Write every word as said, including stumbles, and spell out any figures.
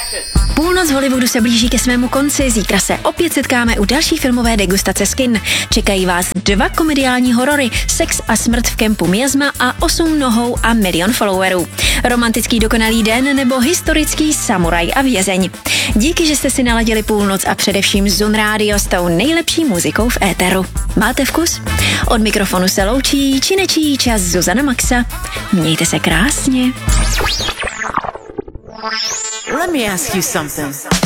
Půlnoc Hollywoodu se blíží ke svému konci, zítra se opět setkáme u další filmové degustace z kin. Čekají vás dva komediální horory, Sex a smrt v kempu Miasma a Osm nohou a milion followerů. Romantický dokonalý den nebo historický samuraj a vězeň. Díky, že jste si naladili Půlnoc a především Zone Radio s tou nejlepší muzikou v éteru. Máte vkus? Od mikrofonu se loučí činečí čas Zuzana Maxa. Mějte se krásně. Let me ask you something.